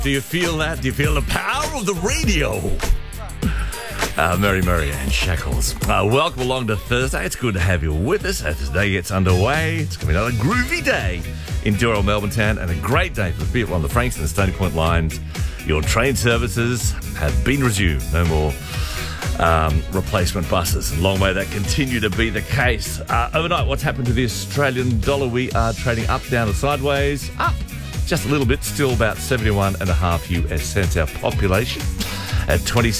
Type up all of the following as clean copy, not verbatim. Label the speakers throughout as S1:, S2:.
S1: Do you feel that? Do you feel the power of the radio? Mary and Shackles. Welcome along to Thursday. It's good to have you with us as the day gets underway. It's going to be another groovy day in Doral, Melbourne town, and a great day for the people on the Frankston and Stony Point lines. Your train services have been resumed. No more replacement buses. Long may that continue to be the case. Overnight, what's happened to the Australian dollar? We are trading up, down, and sideways. Up just a little bit, still about 71.5 US cents. Our population at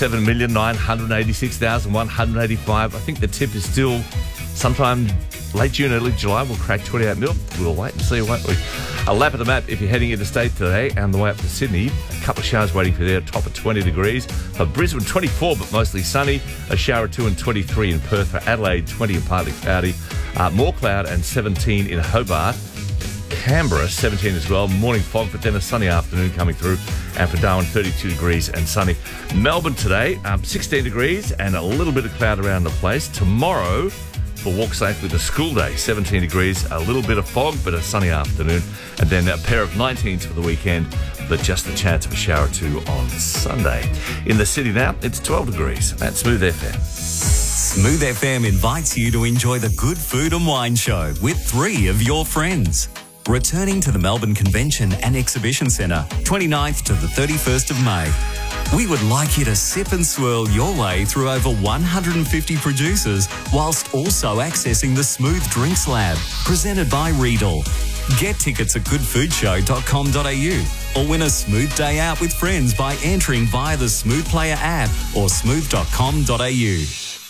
S1: 27,986,185. I think the tip is still sometime late June, early July. We'll crack 28 mil. We'll wait and see, won't we? A lap of the map if you're heading interstate today and the way up to Sydney. A couple of showers waiting for you there, top of 20 degrees. For Brisbane, 24, but mostly sunny. A shower or two and 23 in Perth. For Adelaide, 20 and partly cloudy. More cloud and 17 in Hobart. Canberra, 17 as well. Morning fog, but then a sunny afternoon coming through. And for Darwin, 32 degrees and sunny. Melbourne today, 16 degrees and a little bit of cloud around the place. Tomorrow, for Walk Safely, the school day, 17 degrees, a little bit of fog, but a sunny afternoon. And then a pair of 19s for the weekend, but just a chance of a shower or two on Sunday. In the city now, it's 12 degrees at Smooth FM.
S2: Smooth FM invites you to enjoy the Good Food and Wine Show with 3 of your friends. Returning to the Melbourne Convention and Exhibition Centre, 29th to the 31st of May. We would like you to sip and swirl your way through over 150 producers whilst also accessing the Smooth Drinks Lab, presented by Riedel. Get tickets at goodfoodshow.com.au or win a smooth day out with friends by entering via the Smooth Player app or smooth.com.au.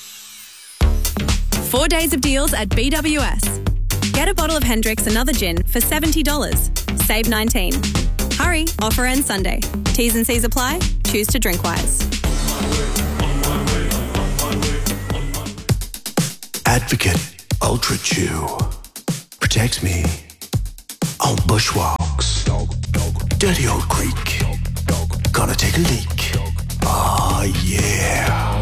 S3: 4 days of deals at BWS. Get a bottle of Hendrick's Another Gin for $70. Save $19. Hurry, offer ends Sunday. T's and C's apply. Choose to drink wise.
S4: Advocate Ultra Chew protects me on bushwalks. Dirty old creek. Gonna take a leak. Ah, yeah.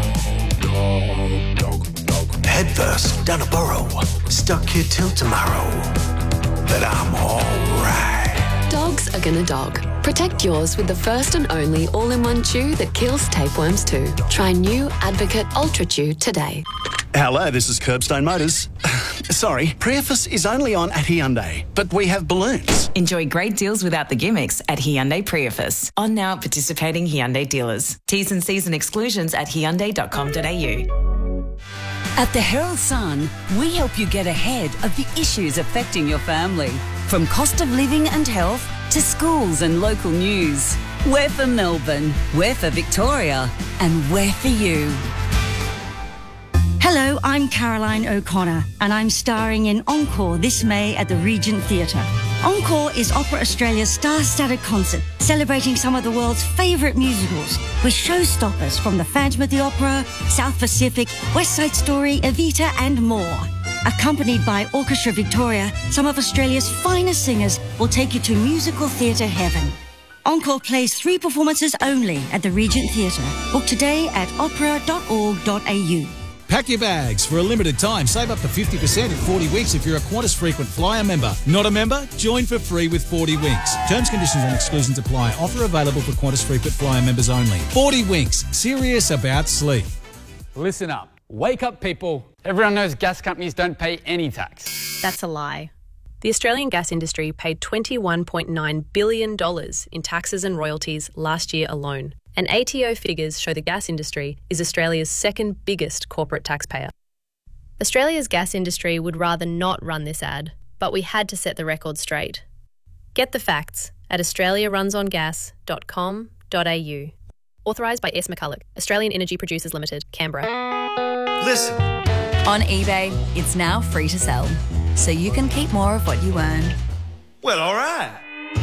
S4: Headfirst down a burrow. Stuck here till tomorrow. But I'm alright.
S5: Dogs are gonna dog. Protect yours with the first and only all-in-one chew that kills tapeworms too. Try new Advocate Ultra Chew today.
S6: Hello, this is Curbstone Motors. Sorry, Priefus is only on at Hyundai, but we have balloons.
S7: Enjoy great deals without the gimmicks at Hyundai Priefus. On now at participating Hyundai dealers. T's and C's and exclusions at hyundai.com.au.
S8: At the Herald Sun, we help you get ahead of the issues affecting your family. From cost of living and health to schools and local news. We're for Melbourne, we're for Victoria, and we're for you.
S9: Hello, I'm Caroline O'Connor, and I'm starring in Encore this May at the Regent Theatre. Encore is Opera Australia's star-studded concert celebrating some of the world's favourite musicals with showstoppers from The Phantom of the Opera, South Pacific, West Side Story, Evita and more. Accompanied by Orchestra Victoria, some of Australia's finest singers will take you to musical theatre heaven. Encore plays 3 performances only at the Regent Theatre. Book today at opera.org.au.
S10: Pack your bags. For a limited time, save up to 50% in 40 Winks if you're a Qantas Frequent Flyer member. Not a member? Join for free with 40 Winks. Terms, conditions and exclusions apply. Offer available for Qantas Frequent Flyer members only. 40 Winks. Serious about sleep.
S11: Listen up. Wake up, people. Everyone knows gas companies don't pay any tax.
S3: That's a lie. The Australian gas industry paid $21.9 billion in taxes and royalties last year alone. And ATO figures show the gas industry is Australia's second biggest corporate taxpayer. Australia's gas industry would rather not run this ad, but we had to set the record straight. Get the facts at australiarunsongas.com.au. Authorised by S. McCulloch, Australian Energy Producers Limited, Canberra.
S4: Listen.
S12: On eBay, it's now free to sell, so you can keep more of what you earn.
S4: Well, alright.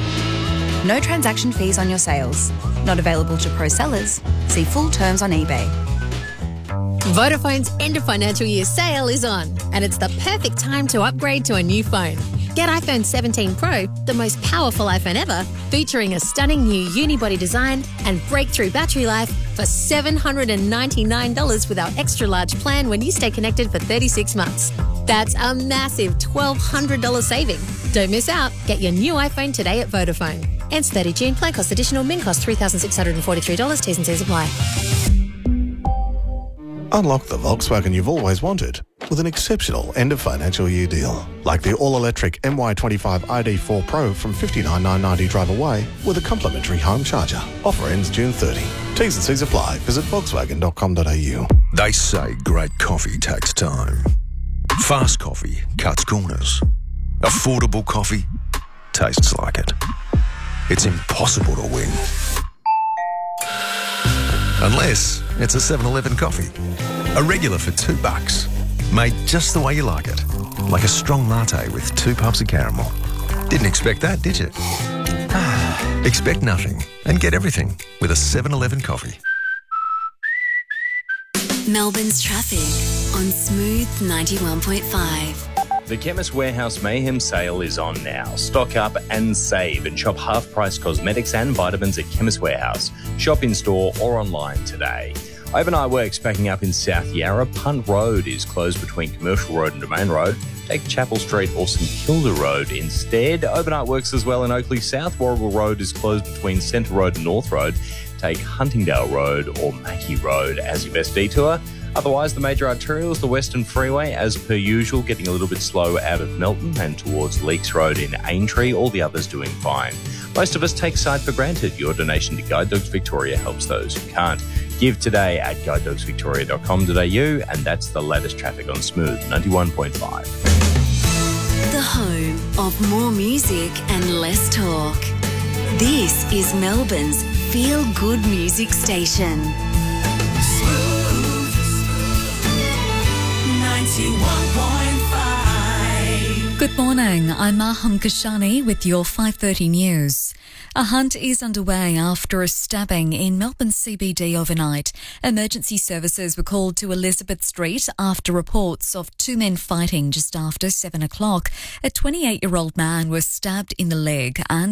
S12: No transaction fees on your sales. Not available to pro sellers. See full terms on eBay.
S13: Vodafone's end of financial year sale is on, and it's the perfect time to upgrade to a new phone. Get iPhone 17 Pro, the most powerful iPhone ever, featuring a stunning new unibody design and breakthrough battery life for $799 with our extra large plan when you stay connected for 36 months. That's a massive $1,200 saving. Don't miss out. Get your new iPhone today at Vodafone. Ends 30 June. Plan cost additional. Min cost $3,643. T's and C's apply.
S4: Unlock the Volkswagen you've always wanted with an exceptional end of financial year deal. Like the all-electric MY25 ID4 Pro from $59,990 drive away with a complimentary home charger. Offer ends June 30. T's and C's apply. Visit volkswagen.com.au.
S14: They say great coffee takes time. Fast coffee cuts corners. Affordable coffee tastes like it. It's impossible to win. Unless it's a 7-Eleven coffee. A regular for $2. Made just the way you like it. Like a strong latte with 2 puffs of caramel. Didn't expect that, did you? Expect nothing and get everything with a 7-Eleven coffee.
S5: Melbourne's traffic on Smooth 91.5.
S15: The Chemist Warehouse Mayhem sale is on now. Stock up and save and shop half-price cosmetics and vitamins at Chemist Warehouse. Shop in-store or online today. Overnight works packing up in South Yarra. Punt Road is closed between Commercial Road and Domain Road. Take Chapel Street or St Kilda Road instead. Overnight works as well in Oakley South. Warragul Road is closed between Centre Road and North Road. Take Huntingdale Road or Mackey Road as your best detour. Otherwise, the major arterials, the Western Freeway, as per usual, getting a little bit slow out of Melton and towards Leakes Road in Aintree. All the others doing fine. Most of us take sight for granted. Your donation to Guide Dogs Victoria helps those who can't. Give today at guidedogsvictoria.com.au, and that's the latest traffic on Smooth 91.5.
S5: The home of more music and less talk. This is Melbourne's feel-good music station.
S16: Smooth 91.5.
S17: Good morning, I'm Maham Kashani with your 5:30 news. A hunt is underway after a stabbing in Melbourne CBD overnight. Emergency services were called to Elizabeth Street after reports of 2 men fighting just after 7 o'clock. A 28-year-old man was stabbed in the leg and